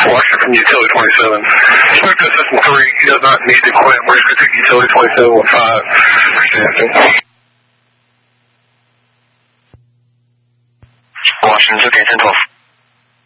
Washington from utility 27. Spoke to system 3. He does not need to quit. We're just going to take utility 27 with 5 for Stanton. Washington 2K 1012.